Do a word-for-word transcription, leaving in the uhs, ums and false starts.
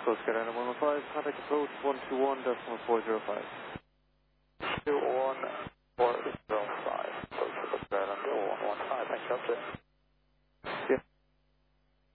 Coast Guard Island one one five, contact approach one two one decimal four zero five. two one four zero five, Coast Guard Island one one five, thanks, that's it.